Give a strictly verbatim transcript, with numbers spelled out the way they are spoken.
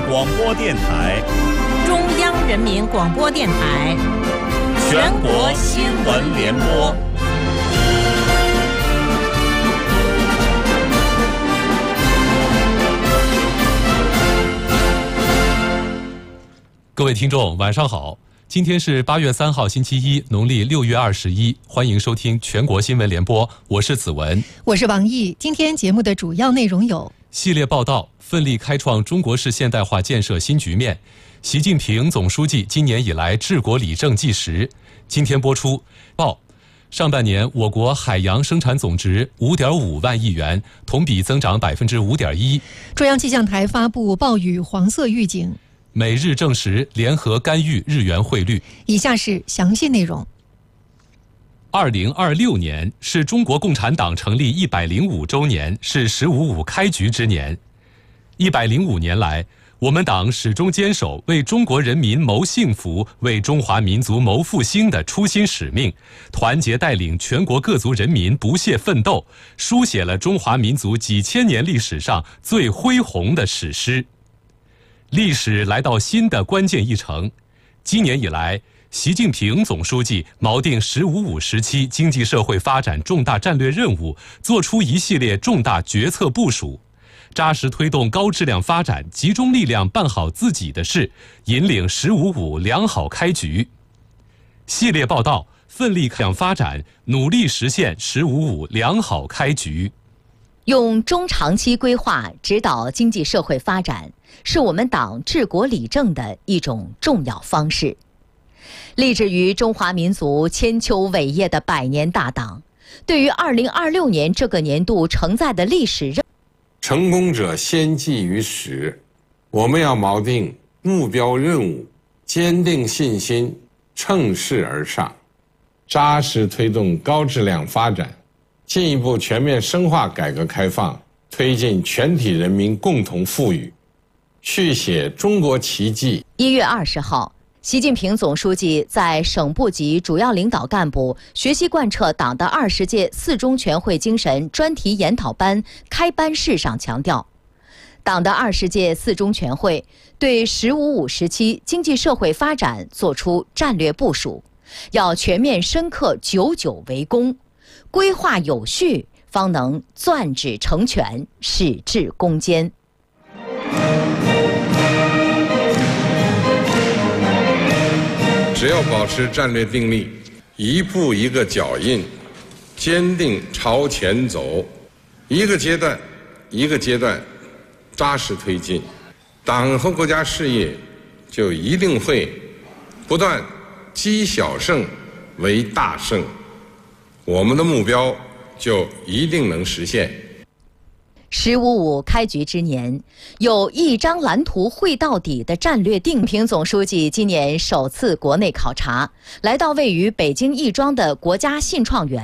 广播电台、 中央人民广播电台、 全国新闻联播。 各位听众，晚上好！今天是八月三号，星期一，农历六月二十一。欢迎收听全国新闻联播，我是子文， 我是王毅。今天节目的主要内容有： 系列报道，奋力开创中国式现代化建设新局面。习近平总书记今年以来治国理政纪实。今天播出报。上半年，我国海洋生产总值五点五万亿元，同比增长百分之五点一。 中央气象台发布暴雨黄色预警。 美日证实联合干预日元汇率。 以下是详细内容。 二零二六年是中国共产党成立一百零五周年，是十五五开局之年。一百零五年来，我们党始终坚守为中国人民谋幸福、为中华民族谋复兴的初心使命，团结带领全国各族人民不懈奋斗，书写了中华民族几千年历史上最恢宏的史诗。历史来到新的关键一程，今年以来，习近平总书记锚定“十五五”时期经济社会发展重大战略任务，作出一系列重大决策部署，扎实推动高质量发展，集中力量办好自己的事，引领“十五五”良好开局。系列报道，奋力开发展，努力实现“十五五”良好开局。 用中长期规划指导经济社会发展，是我们党治国理政的一种重要方式。立志于中华民族千秋伟业的百年大党，对于二零二六年这个年度承载的历史任务， 成功者先记于始，我们要锚定目标任务，坚定信心，乘势而上，扎实推动高质量发展，进一步全面深化改革开放，推进全体人民共同富裕，续写中国奇迹。 一月二十号，习近平总书记在省部级主要领导干部学习贯彻党的二十届四中全会精神专题研讨班开班式上强调，党的二十届四中全会对“十五五”时期经济社会发展作出战略部署，要全面深刻久久为功，规划有序，方能攥指成拳，矢志攻坚。 只要保持战略定力，一步一个脚印，坚定朝前走，一个阶段一个阶段扎实推进，党和国家事业就一定会不断积小胜为大胜，我们的目标就一定能实现。 十五五开局之年，有一张蓝图绘到底的战略定。平总书记今年首次国内考察，来到位于北京亦庄的国家信创园。